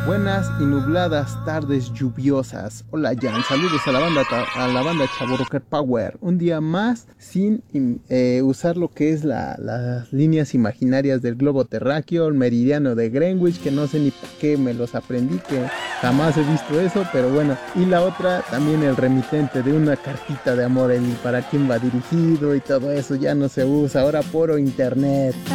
Buenas y nubladas tardes lluviosas. Hola Jan, saludos a la banda Chavo Rocker Power. Un día más sin usar lo que es las líneas imaginarias del globo terráqueo, el meridiano de Greenwich, que no sé ni por qué me los aprendí, que jamás he visto eso, pero bueno. Y la otra también el remitente de una cartita de amor, el para quién va dirigido y todo eso ya no se usa ahora por internet.